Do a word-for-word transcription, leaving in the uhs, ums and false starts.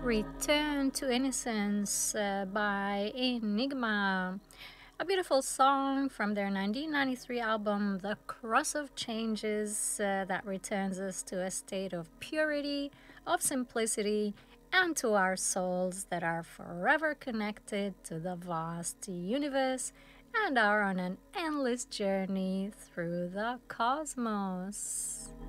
Return to Innocence uh, by Enigma. A beautiful song from their nineteen ninety-three album, The Cross of Changes, uh, that returns us to a state of purity, of simplicity, and to our souls that are forever connected to the vast universe and are on an endless journey through the cosmos.